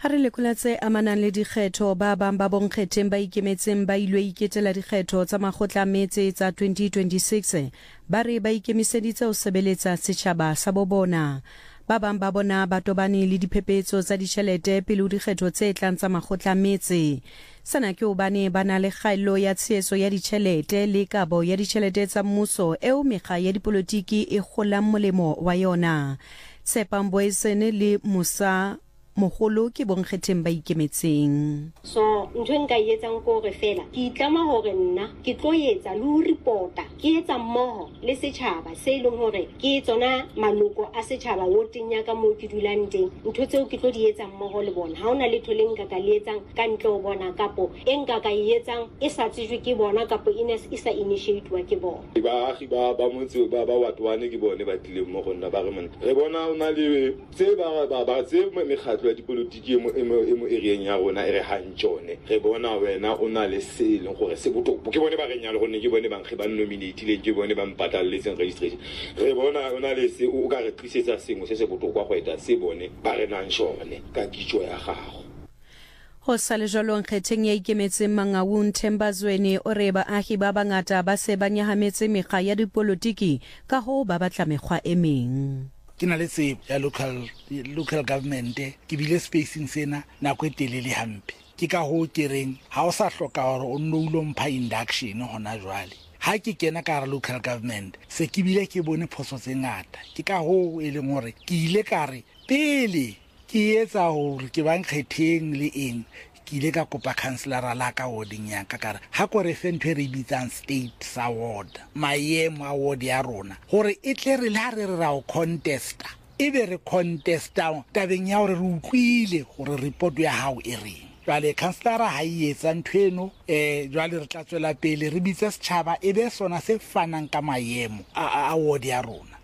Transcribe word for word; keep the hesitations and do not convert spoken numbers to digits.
Ha re lekolatse amanang le dikgetho ba bang ba bonkgetheng ba ikemetseng ba ilwe iketela dikgetho tsa makgotla a metse tsa twenty twenty-six ba re ba ikemiseditse ho sebeletsa setjhaba sa bo bona. Ba bang ba bona ba tobane le diphephetso tsa ditjhelete pele ho dikgetho tse tlang tsa makgotla a metse. Sana ke hobane ba na le kgaello ya tshehetso ya ditjhelete le kabo ya ditjhelete tsa mmuso eo mekga ya dipolotiki e kgolang molemo wa yona. Tshepa Mboesene le Musa mogolo ke bonkgetheng ba ikemetseng. So ntho nka etsang ko re fela ke itlama hore nna ke tlo etsa le ho reporta ke etsa mmoho le setjhaba se leng hore ke tsona maloko a setjhaba woteng ya ka moo ke dulang teng. Ntho tseo ke tlo di etsa mmoho le bona. Ha ona letho le nka ka le etsang ka ntle ho bona kapo e nka ka e etsang e sa tsejwe ke bona kapo ina e sa initiatewa ke bona. Baagi ba ba motse ba ba watwane ke bone ba tlileng mo gonna ba re mona re bona ona le tse ba ba ba tse mekgatlo ya dipolotiki mo mo areeng ya rona e re hantsone re bona wena o na le se leng gore se botopo ke bone ba re nyalo gonne ke bone ba nkge ba nominate le ke bone ba mpatalletseng registration re bona o na le se o ka re tlisetsa sengwe se se botokwa go eta se bone ba re nang shone ka kitso ya gago. Ho sale jalo nkgetheng ya ikemetseng Mangaung Thembazweni o re baahi ba bangata ba se ba nyahametse mekga ya dipolotiki ka ho ba batla mekgwa e meng. Ke na le tsebo ya local local government ke bile spacing sena nako e telele hampe ke ka ho ke reng ha o sa hloka hore o nno ulo mpha induction hona jwale ha ke kena ka local government se ke bile ke bone phoso tse ngata ke ka ho e leng hore ke ile ka re pele ke etsa hore ke ba nkgetheng le eng ke ile ka kopa councilor la ka warding ya ka ka ha ko re fe ntwe re bitsang state award maemo award ya rona hore e tle re la re ra o contesta e be re contesta tabeng ya hore re utlwile gore report ya hao e reng jwale councilor ha e etsa ntweno eh jwale re tla tswela pele re bitse setjhaba e be sona se fanang ka maemo a award ya rona